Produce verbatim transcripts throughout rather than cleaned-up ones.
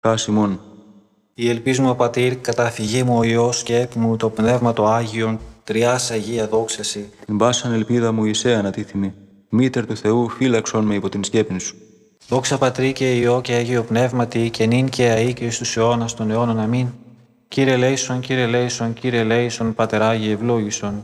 Χάσιμον. Η ελπίς μου, Πατήρ, καταφυγή μου ο Υιός και έπι μου το Πνεύμα το Άγιον, τριάς Αγία δόξαση. Την πάσαν ελπίδα μου εισέ ανατίθυμη. Μήτερ του Θεού, φύλαξον με υπό την σκέπην σου. Δόξα Πατρί και Υιό και Αγίο Πνεύματι, και νυν και αεί και εις τους αιώνας των αιώνων. Αμήν. Κύριε λέησον, Κύριε λέησον, Κύριε λέησον, Πατεράγιε ευλόγησον.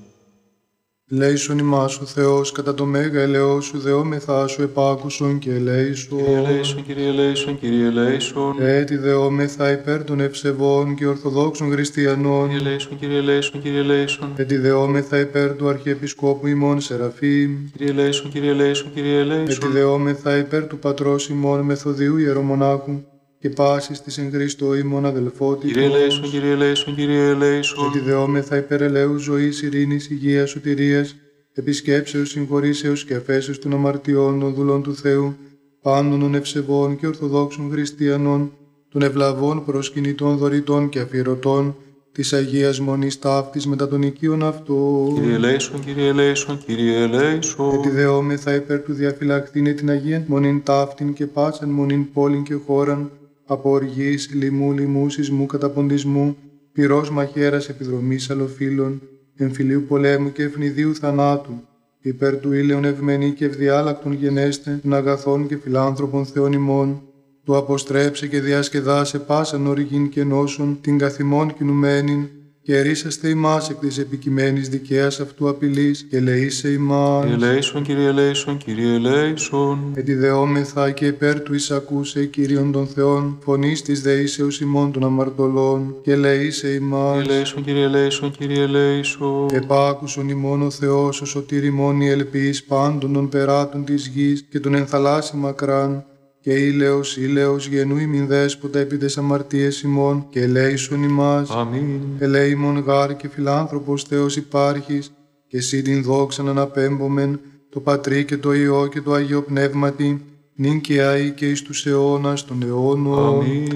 Λέησον ημάς ο Θεός, κατά το μέγα ελαιός σου, δεόμεθά σου επάκουσον και λέησον. Κύριε λέησον, Κύριε λέησον, Κύριε λέησον. Έτι δεόμεθα υπέρ των ευσεβών και ορθοδόξων χριστιανών. Κύριε λέησον, Κύριε λέησον, Κύριε λέησον. Έτι δεόμεθα υπέρ του Αρχιεπισκόπου ημών Σεραφείμ. Κύριε λέησον, Κύριε λέησον, Κύριε λέησον. Έτι δεόμεθα υπέρ του Πατρός ημών Μεθοδίου Ιερομονάχου και πάσης της εν Χριστώ ημών αδελφότητος. Κύριε λέησον, Κύριε λέησον, Κύριε λέησον. Έτι δεόμεθα υπέρ ελέους ζωής, ειρήνης, υγείας, σωτηρίας, επισκέψεως, συγχωρήσεως και αφέσεως των αμαρτιών των δούλων του Θεού, πάντων των ευσεβών και ορθοδόξων χριστιανών, των ευλαβών προσκυνητών δωρητών και αφιερωτών, της Αγίας Μονής ταύτης μετά των οικείων αυτών. Κύριε λέησον, Κύριε λέησον, Κύριε λέησον. Έτι δεόμεθα υπέρ του διαφυλαχθήνε την Αγίαν Μονήν ταύτην και πάσαν Μονήν πόλην και χώραν, από οργής, λοιμού, λοιμού, σεισμού, καταποντισμού, πυρός μαχαίρας επιδρομής αλλοφύλων, εμφυλίου πολέμου και ευνηδίου θανάτου, υπέρ του ήλαιον ευμένη και ευδιάλακτον γενέστε, των αγαθών και φιλάνθρωπων Θεών ημών, του αποστρέψε και διασκεδάσε πάσαν οργήν και νόσον, την καθημών κινουμένην, και ρίσαστε ημάς εκ της επικειμένης δικαίας αυτού απειλής, και λεήσε ημάς. Κύριε λέησον, Κύριε λέησον, Κύριε λέησον. Ετιδεόμεθα και υπέρ του εισακούσε Κύριον των Θεών, φωνής της δεήσεως ημών των αμαρτωλών, και λεήσε ημάς. Κύριε λέησον, Κύριε λέησον, Κύριε λέησον. Επάκουσον ημών ο Θεός, ο σωτήρ ημών η ελπίς πάντων των περάτων της γης και των ενθαλάσσι μακράν, και ήλαιος, ήλαιος γενού ημιν δέσποτα επί τες αμαρτίες ημών, και ελέησον ημάς. Αμήν. Ελέημον γάρ και φιλάνθρωπος Θεός υπάρχεις, και εσύ την δόξαν αναπέμπομεν, το Πατρί και το Υιό και το Αγίο Πνεύματι, νυν και αεί και εις τους αιώνας των αιώνων. Αμήν.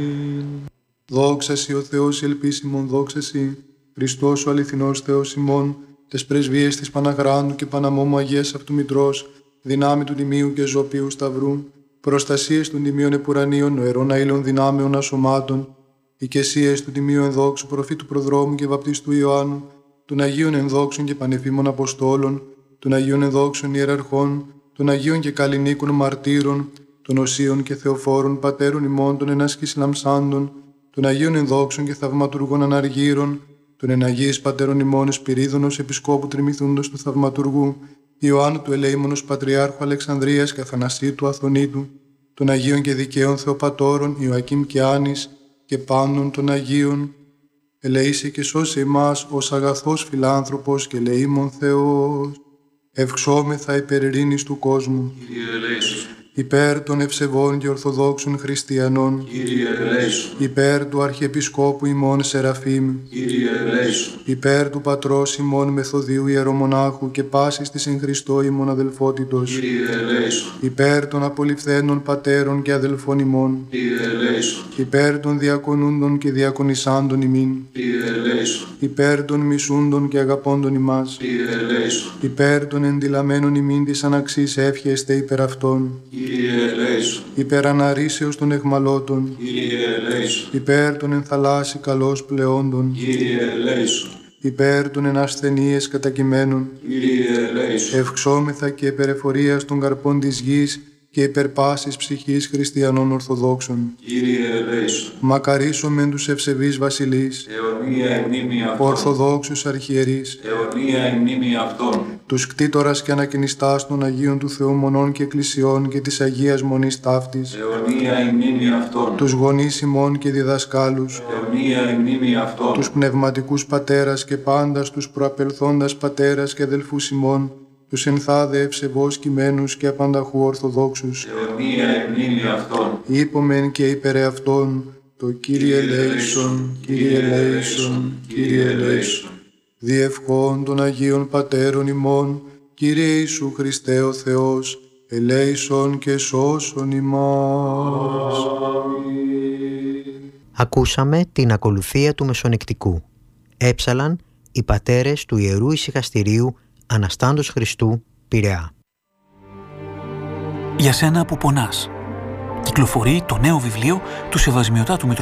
Δόξα σοι ο Θεός η ελπίς ημών, δόξα σοι, Χριστός ο αληθινός Θεός ημών, τες πρεσβείες της Παναγράντου και Παναμόμου Αγίας αυτού Μητρός, δυνάμει του Τιμίου και Ζωπίου Σταυρού, προστασίες των τιμίων επουρανίων, νοερών αήλων δυνάμεων ασωμάτων, οικεσίες του τιμίου ενδόξου προφήτου προδρόμου και βαπτιστού Ιωάννου, των Αγίων ενδόξων και πανεφήμων Αποστόλων, των Αγίων ενδόξων ιεραρχών, των Αγίων και καλλινίκων μαρτύρων, των Οσίων και Θεοφόρων πατέρων ημών των ενάσκης λαμψάντων, των Αγίων ενδόξων και θαυματουργών αναργύρων, των εναγίης πατέρων ημών Εσπυρίδωνος επισκόπου τριμηθούντος του θαυματουργού, Ιωάννου του Ελεήμονος Πατριάρχου Αλεξανδρίας και Αθανασίου του Αθωνίτου, των Αγίων και Δικαίων Θεοπατώρων Ιωακήμ και Άνης και πάντων των Αγίων, ελεήσε και σώσε ημάς ως αγαθός φιλάνθρωπος και ελεήμων Θεός. Ευξόμεθα υπέρ ειρήνης του κόσμου, Κύριε ελέησον. υπέρ των ευσεβών και ορθοδόξων χριστιανών, Κύριε ελέησον. υπέρ του Αρχιεπισκόπου ημών Σεραφείμ, Κύριε ελέησον. υπέρ του Πατρός ημών Μεθοδίου Ιερομονάχου και πάσης της εν Χριστώ ημών αδελφότητος, Κύριε ελέησον. υπέρ των απολυφθένων πατέρων και αδελφών ημών, Κύριε ελέησον. υπέρ των διακονούντων και διακονισάντων ημίν, Κύριε ελέησον. υπέρ των μισούντων και αγαπώντων ημάς, Κύριε ελέησον. υπέρ των ενδυλαμένων ημίν της αναξής εύχεστε υπέρ αυτών, Κύριε ελέησον. υπέρ αναρρήσεως των εχμαλώτων, Κύριε ελέησον. υπέρ των ενθαλάσσι καλώς πλεόντων, Κύριε ελέησον. υπέρ των ενασθενείες κατακειμένων, Κύριε ελέησον. ευξόμεθα και υπερεφορίας των καρπών της γης και υπερπάσης ψυχής χριστιανών Ορθοδόξων. Κύριε ελέησον. Μακαρίσομεν τους ευσεβείς βασιλείς, Αιωνία η μνήμη αυτών. Ορθοδόξους αρχιερείς, Αιωνία η μνήμη αυτών. τους κτήτορας και ανακαινιστάς των Αγίων του Θεού Μονών και Εκκλησιών και της Αγίας Μονής ταύτης, Αιωνία η μνήμη αυτών. τους γονείς ημών και διδασκάλους, Αιωνία η μνήμη αυτών. τους πνευματικούς πατέρας και πάντας τους προαπελθόντας πατέρας και αδελφούς ημών, τους ενθάδε ευσεβώς κειμένους και απανταχού Ορθοδόξους, Αιωνία η μνήμη αυτών. είπομεν και υπερ αυτών, το Κύριε ελέησον, Κύριε ελέησον, Κύριε ελέησον. Διευχών των Αγίων Πατέρων ημών, Κύριε Ιησού Χριστέ ο Θεός, ελέησον και σώσον ημάς. Ακούσαμε την ακολουθία του Μεσονικτικού. Έψαλαν οι πατέρες του Ιερού Ησυχαστηρίου Αναστάντος Χριστού, Πειραιά. Για σένα που πονάς Κυκλοφορεί το νέο βιβλίο του Σεβασμιωτάτου Μητροπολίτη